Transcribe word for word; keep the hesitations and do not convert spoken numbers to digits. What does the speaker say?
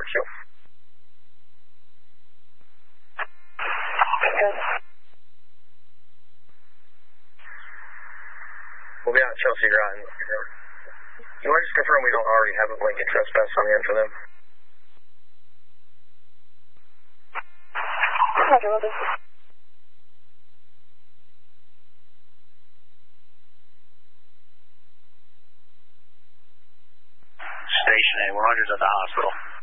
Q. Good. We'll be out at Chelsea Drive. You want to just confirm we don't already have a blanket trespass on the end for them? Roger, will do. Station A one hundred at the hospital.